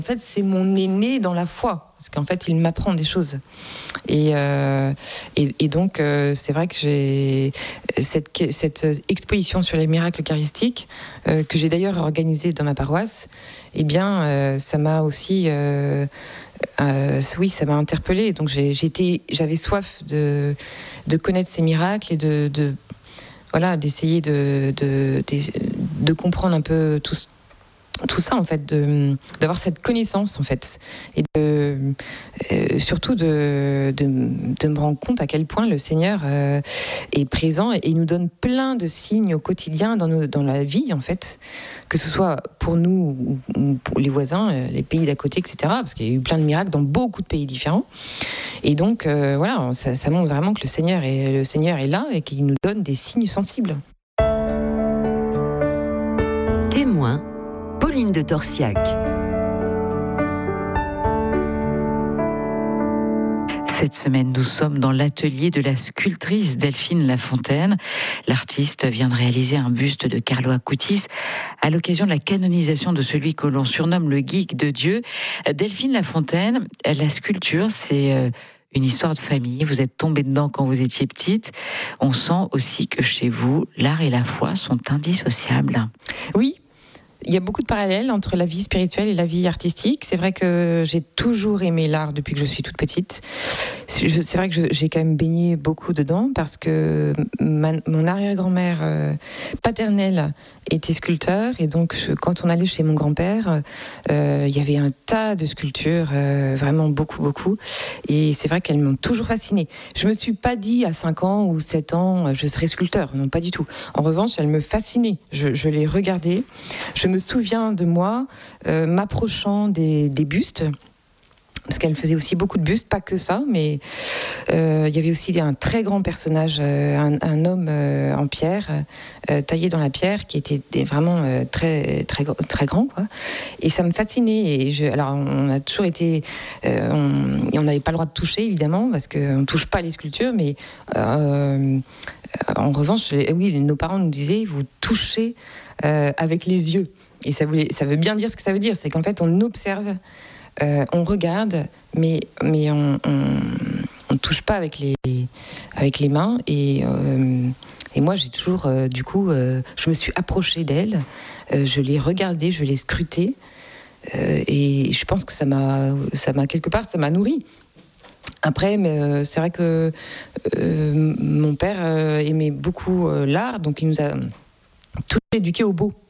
En fait, c'est mon aîné dans la foi, parce qu'en fait, il m'apprend des choses. Et donc, c'est vrai que j'ai cette exposition sur les miracles eucharistiques, que j'ai d'ailleurs organisée dans ma paroisse, eh bien, ça m'a aussi... oui, ça m'a interpellée. Donc, j'avais soif de connaître ces miracles et d'essayer de comprendre un peu tout ça, en fait, d'avoir cette connaissance, en fait, et surtout de me rendre compte à quel point le Seigneur est présent et nous donne plein de signes au quotidien dans la vie, en fait, que ce soit pour nous ou pour les voisins, les pays d'à côté, etc., parce qu'il y a eu plein de miracles dans beaucoup de pays différents. Et donc, voilà, ça montre vraiment que le Seigneur est là et qu'il nous donne des signes sensibles. Témoin, Pauline de Torsiac. Cette semaine, nous sommes dans l'atelier de la sculptrice Delphine Lafontaine. L'artiste vient de réaliser un buste de Carlo Acutis à l'occasion de la canonisation de celui que l'on surnomme le geek de Dieu. Delphine Lafontaine, la sculpture, c'est une histoire de famille. Vous êtes tombée dedans quand vous étiez petite. On sent aussi que chez vous, l'art et la foi sont indissociables. Oui. Il y a beaucoup de parallèles entre la vie spirituelle et la vie artistique. C'est vrai que j'ai toujours aimé l'art depuis que je suis toute petite. C'est vrai que j'ai quand même baigné beaucoup dedans parce que mon arrière-grand-mère paternelle était sculpteur et donc quand on allait chez mon grand-père, il y avait un tas de sculptures, vraiment beaucoup. Et c'est vrai qu'elles m'ont toujours fascinée. Je me suis pas dit à 5 ans ou 7 ans, je serai sculpteur. Non, pas du tout. En revanche, elles me fascinaient. Je les regardais. Je me souviens de moi m'approchant des bustes, parce qu'elle faisait aussi beaucoup de bustes, pas que ça, mais il y avait aussi un très grand personnage, un homme en pierre, taillé dans la pierre, qui était vraiment très grand, quoi. Et ça me fascinait. Alors, on a toujours été... on n'avait pas le droit de toucher, évidemment, parce qu'on ne touche pas les sculptures, mais en revanche, oui, nos parents nous disaient, vous touchez avec les yeux. Et ça veut bien dire ce que ça veut dire, c'est qu'en fait on observe, on regarde, mais on touche pas avec les mains. Et moi j'ai toujours, je me suis approchée d'elle, je l'ai regardée, je l'ai scrutée, et je pense que ça m'a quelque part, ça m'a nourrie. Après, c'est vrai que mon père aimait beaucoup l'art, donc il nous a tous éduqués au beau.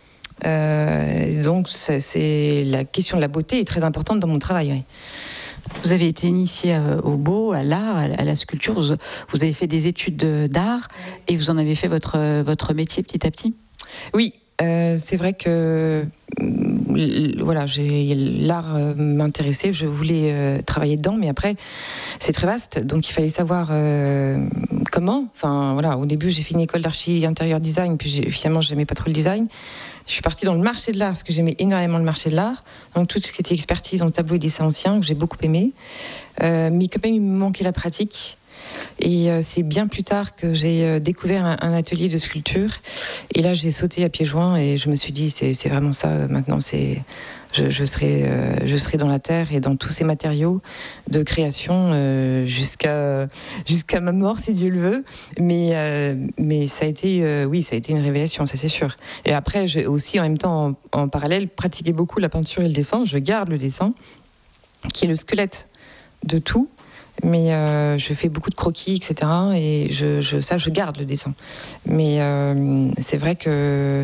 Donc la question de la beauté est très importante dans mon travail. Oui. Vous avez été initiée au beau, à l'art, à la sculpture. Vous avez fait des études d'art et vous en avez fait votre métier petit à petit. Oui, c'est vrai que voilà, l'art m'intéressait, je voulais travailler dedans, mais après c'est très vaste, donc il fallait savoir comment. Enfin voilà, au début j'ai fait une école d'archi intérieur design, puis finalement j'aimais pas trop le design. Je suis partie dans le marché de l'art parce que j'aimais énormément le marché de l'art, donc tout ce qui était expertise en tableau et dessin ancien que j'ai beaucoup aimé, mais quand même il me manquait la pratique. Et c'est bien plus tard que j'ai découvert un atelier de sculpture. Et là, j'ai sauté à pieds joints et je me suis dit, c'est vraiment ça. Maintenant, je serai dans la terre et dans tous ces matériaux de création jusqu'à ma mort, si Dieu le veut. Mais ça a été, oui, ça a été une révélation, ça c'est sûr. Et après, j'ai aussi en même temps, en parallèle, pratiqué beaucoup la peinture et le dessin. Je garde le dessin, qui est le squelette de tout. Mais je fais beaucoup de croquis, etc. Et je garde le dessin. Mais c'est vrai que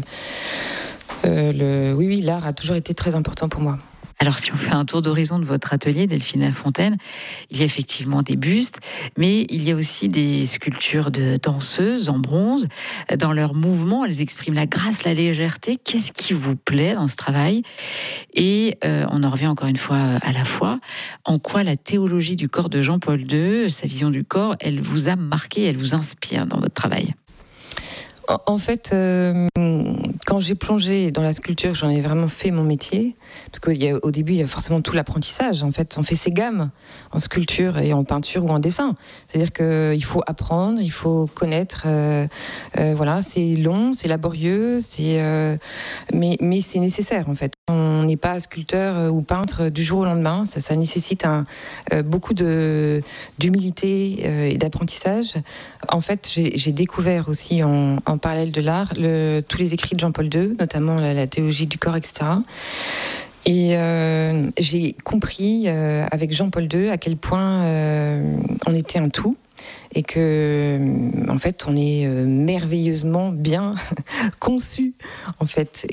oui, l'art a toujours été très important pour moi. Alors, si on fait un tour d'horizon de votre atelier, Delphine Lafontaine, il y a effectivement des bustes, mais il y a aussi des sculptures de danseuses en bronze. Dans leurs mouvements, elles expriment la grâce, la légèreté. Qu'est-ce qui vous plaît dans ce travail ? Et on en revient encore une fois à la foi. En quoi la théologie du corps de Jean-Paul II, sa vision du corps, elle vous a marqué, elle vous inspire dans votre travail ? En fait, quand j'ai plongé dans la sculpture, j'en ai vraiment fait mon métier. Parce qu'au début, il y a forcément tout l'apprentissage. En fait, on fait ses gammes en sculpture et en peinture ou en dessin. C'est-à-dire qu'il faut apprendre, il faut connaître. Voilà, c'est long, c'est laborieux, mais c'est nécessaire, en fait. On n'est pas sculpteur ou peintre du jour au lendemain. Ça nécessite beaucoup d'humilité et d'apprentissage. En fait, j'ai découvert aussi en parallèle de l'art tous les écrits de Jean-Paul II, notamment la théologie du corps, etc. Et j'ai compris avec Jean-Paul II à quel point on était un tout. Et que, en fait, on est merveilleusement bien conçu, en fait.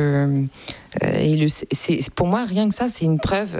Pour moi, rien que ça, c'est une preuve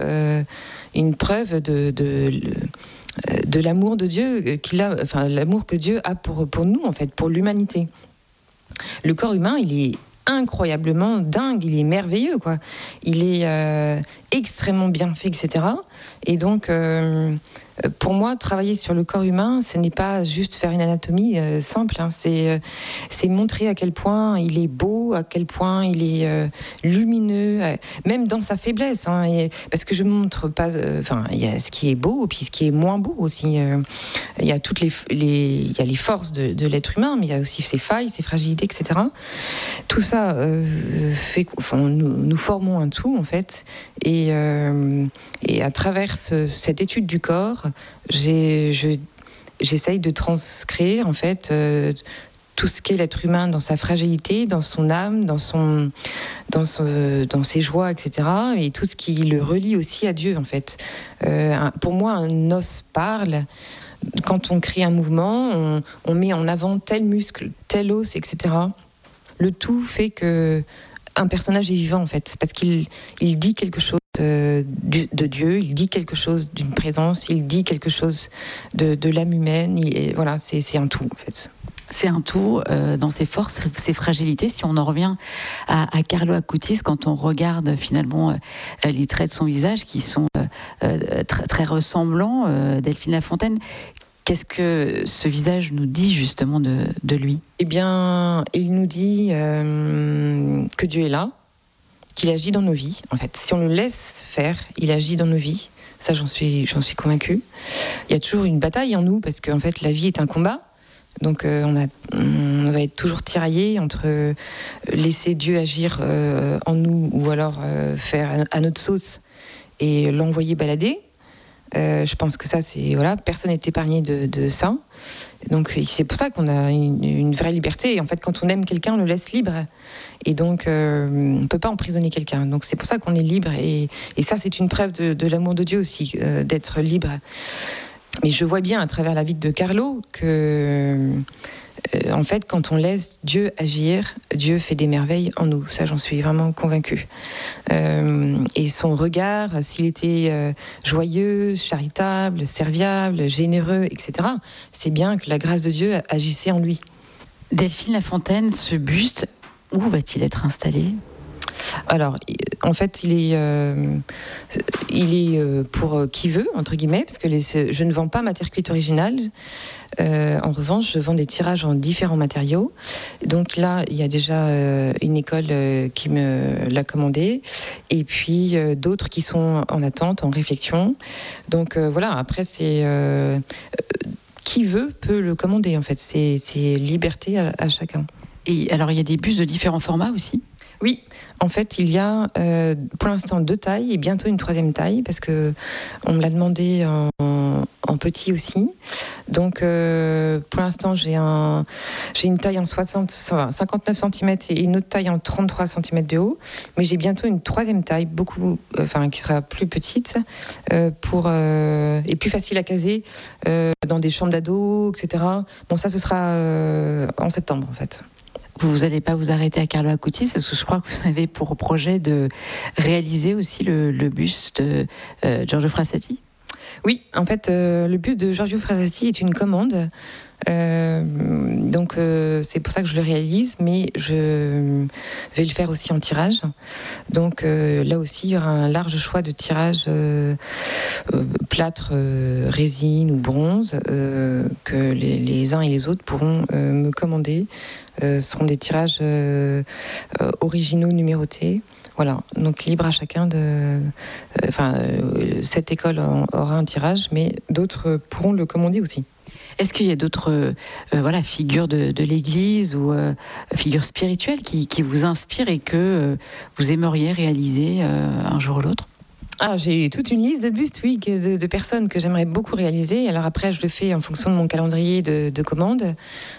de l'amour de Dieu l'amour que Dieu a pour nous, en fait, pour l'humanité. Le corps humain, il est incroyablement dingue, il est merveilleux, quoi. Il est extrêmement bien fait, etc. Et donc, pour moi, travailler sur le corps humain, ce n'est pas juste faire une anatomie simple, hein. C'est montrer à quel point il est beau, à quel point il est lumineux, même dans sa faiblesse, hein. Parce que je montre pas... il y a ce qui est beau, puis ce qui est moins beau aussi. Il y a toutes il y a les forces de l'être humain, mais il y a aussi ses failles, ses fragilités, etc. Tout ça fait... nous formons un tout, en fait. Et à travers cette étude du corps, j'essaye de transcrire, en fait, tout ce qu'est l'être humain dans sa fragilité, dans son âme, dans ses joies, etc. Et tout ce qui le relie aussi à Dieu, en fait. Pour moi, un os parle. Quand on crée un mouvement, on met en avant tel muscle, tel os, etc. Le tout fait que un personnage est vivant, en fait, parce qu'il dit quelque chose de Dieu, il dit quelque chose d'une présence, il dit quelque chose de l'âme humaine. Voilà, c'est un tout, en fait. C'est un tout dans ses forces, ses fragilités. Si on en revient à Carlo Acutis, quand on regarde finalement les traits de son visage qui sont très, très ressemblants, Delphine Lafontaine, qu'est-ce que ce visage nous dit justement de lui ? Eh bien, il nous dit que Dieu est là, qu'il agit dans nos vies. En fait, si on le laisse faire, il agit dans nos vies. Ça, j'en suis convaincue. Il y a toujours une bataille en nous, parce qu'en fait, la vie est un combat. Donc, on va être toujours tiraillé entre laisser Dieu agir en nous, ou alors faire à notre sauce et l'envoyer balader. Je pense que ça, c'est voilà, personne n'est épargné de ça. Donc c'est pour ça qu'on a une vraie liberté. Et en fait, quand on aime quelqu'un, on le laisse libre. Et donc on peut pas emprisonner quelqu'un. Donc c'est pour ça qu'on est libre. Et ça, c'est une preuve de l'amour de Dieu aussi, d'être libre. Mais je vois bien à travers la vie de Carlo que en fait, quand on laisse Dieu agir, Dieu fait des merveilles en nous. Ça, j'en suis vraiment convaincue. Et son regard, s'il était joyeux, charitable, serviable, généreux, etc., c'est bien que la grâce de Dieu agissait en lui. Delphine Lafontaine, ce buste, où va-t-il être installé ? Alors, en fait, il est pour qui veut, entre guillemets, parce que je ne vends pas ma terre cuite originale. En revanche, je vends des tirages en différents matériaux. Donc là, il y a déjà une école qui me l'a commandé, et puis d'autres qui sont en attente, en réflexion. Donc voilà, après, c'est... qui veut peut le commander, en fait. C'est liberté à chacun. Et alors, il y a des bustes de différents formats aussi ? Oui, en fait, il y a pour l'instant 2 tailles et bientôt une 3e taille, parce que on me l'a demandé en petit aussi. Donc, pour l'instant, j'ai une taille en 59 cm et une autre taille en 33 cm de haut. Mais j'ai bientôt une 3e taille, qui sera plus petite, et plus facile à caser dans des chambres d'ados, etc. Bon, ça, ce sera en septembre, en fait. Vous n'allez pas vous arrêter à Carlo Acutis, parce que je crois que vous avez pour projet de réaliser aussi le buste de Giorgio Frassati. Oui, en fait, le buste de Giorgio Frassati est une commande. Donc c'est pour ça que je le réalise, mais je vais le faire aussi en tirage. Donc là aussi, il y aura un large choix de tirages plâtre, résine ou bronze que les uns et les autres pourront me commander. Ce seront des tirages originaux numérotés. Voilà, donc libre à chacun cette école aura un tirage, mais d'autres pourront le commander aussi. Est-ce qu'il y a d'autres figures de l'Église ou figures spirituelles qui vous inspirent et que vous aimeriez réaliser un jour ou l'autre ? J'ai toute une liste de bustes, oui, de personnes que j'aimerais beaucoup réaliser. Alors après, je le fais en fonction de mon calendrier de commandes.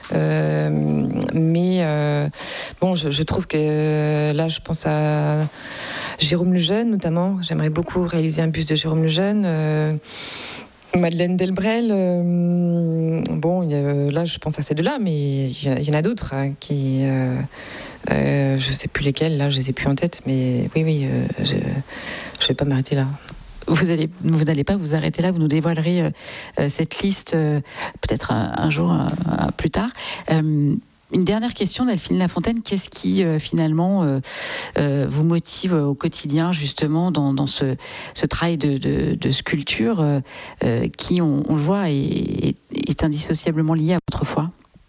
Je trouve que là, je pense à Jérôme Lejeune, notamment. J'aimerais beaucoup réaliser un buste de Jérôme Lejeune. Madeleine Delbrel. Là, je pense à ces deux-là, mais il y en a d'autres qui... je ne sais plus lesquels, là, je les ai plus en tête, mais oui, je ne vais pas m'arrêter là. Vous n'allez pas vous arrêter là, vous nous dévoilerez cette liste peut-être un jour plus tard. Une dernière question, Delphine Lafontaine, qu'est-ce qui finalement vous motive au quotidien justement dans ce travail de sculpture qui, on le voit, est indissociablement lié à votre foi ?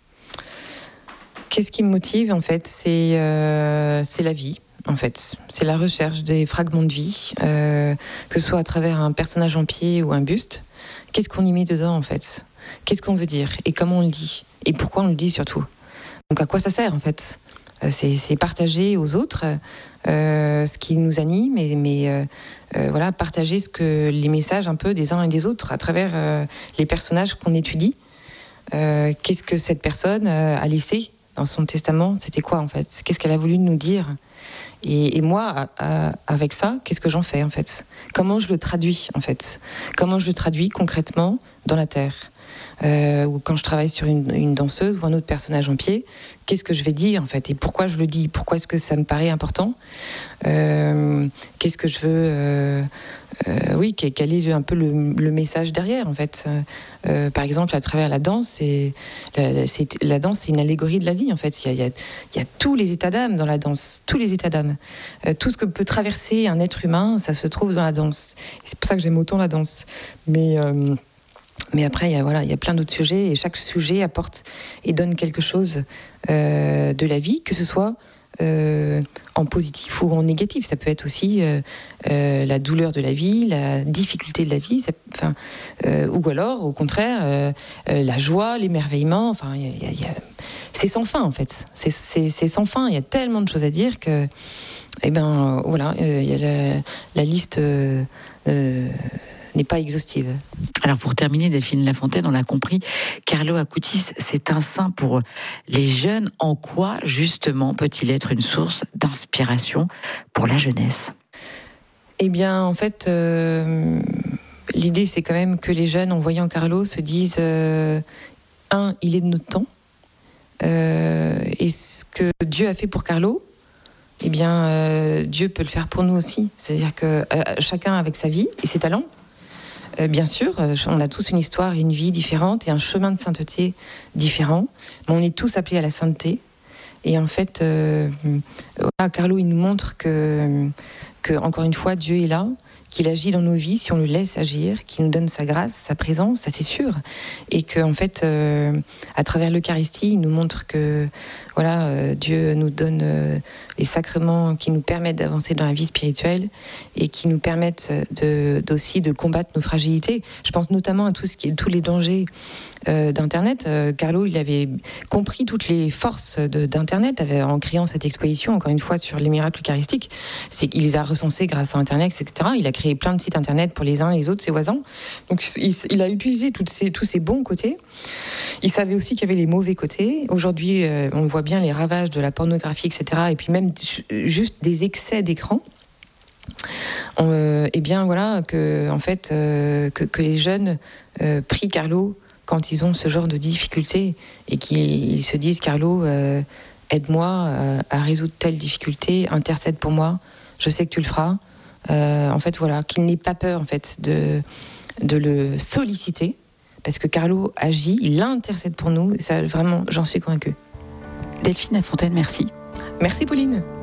Qu'est-ce qui me motive en fait, c'est la vie. En fait, c'est la recherche des fragments de vie, que ce soit à travers un personnage en pied ou un buste. Qu'est-ce qu'on y met dedans en fait ? Qu'est-ce qu'on veut dire ? Et comment on le dit ? Et pourquoi on le dit surtout ? Donc à quoi ça sert en fait ? C'est partager aux autres ce qui nous anime, mais partager les messages un peu des uns et des autres à travers les personnages qu'on étudie. Qu'est-ce que cette personne a laissé dans son testament ? C'était quoi en fait ? Qu'est-ce qu'elle a voulu nous dire ? Et moi, avec ça, qu'est-ce que j'en fais en fait ? Comment je le traduis en fait ? Comment je le traduis concrètement dans la terre ? Ou quand je travaille sur une danseuse ou un autre personnage en pied, qu'est-ce que je vais dire en fait ? Et pourquoi je le dis ? Pourquoi est-ce que ça me paraît important ? Qu'est-ce que je veux quel est un peu le message derrière en fait ? Par exemple, à travers la danse, la danse, c'est une allégorie de la vie en fait. Il y a tous les états d'âme dans la danse, tous les états d'âme. Tout ce que peut traverser un être humain, ça se trouve dans la danse. Et c'est pour ça que j'aime autant la danse. Mais après, il y a plein d'autres sujets, et chaque sujet apporte et donne quelque chose de la vie, que ce soit en positif ou en négatif. Ça peut être aussi la douleur de la vie, la difficulté de la vie, ou alors, au contraire, la joie, l'émerveillement. Enfin, c'est sans fin, en fait. C'est sans fin. Il y a tellement de choses à dire que, il y a la liste... n'est pas exhaustive. Alors pour terminer, Delphine Lafontaine, on l'a compris, Carlo Acutis, c'est un saint pour les jeunes. En quoi, justement, peut-il être une source d'inspiration pour la jeunesse ? Eh bien, en fait, l'idée, c'est quand même que les jeunes, en voyant Carlo, se disent il est de notre temps. Et ce que Dieu a fait pour Carlo, eh bien, Dieu peut le faire pour nous aussi. C'est-à-dire que chacun avec sa vie et ses talents. Bien sûr, on a tous une histoire et une vie différente et un chemin de sainteté différent, mais on est tous appelés à la sainteté. Et en fait, Carlo, il nous montre que, encore une fois, Dieu est là, qu'il agit dans nos vies si on le laisse agir, qu'il nous donne sa grâce, sa présence, ça c'est sûr. Et qu'en fait, à travers l'Eucharistie, il nous montre que Dieu nous donne les sacrements qui nous permettent d'avancer dans la vie spirituelle et qui nous permettent aussi de combattre nos fragilités. Je pense notamment à tous les dangers d'Internet. Carlo, il avait compris toutes les forces d'Internet en créant cette exposition, encore une fois, sur les miracles eucharistiques. C'est qu'il les a recensés grâce à Internet, etc. Il a créé plein de sites Internet pour les uns et les autres, ses voisins. Donc, il a utilisé tous ces bons côtés. Il savait aussi qu'il y avait les mauvais côtés. Aujourd'hui, on voit bien les ravages de la pornographie, etc. Et puis même juste des excès d'écran. Que les jeunes prient Carlo quand ils ont ce genre de difficultés et qu'ils se disent Carlo, aide-moi à résoudre telle difficulté, intercède pour moi, je sais que tu le feras. Qu'il n'ait pas peur en fait de le solliciter, parce que Carlo agit, il intercède pour nous, et ça vraiment, j'en suis convaincue. Delphine Lafontaine, merci. Merci Pauline.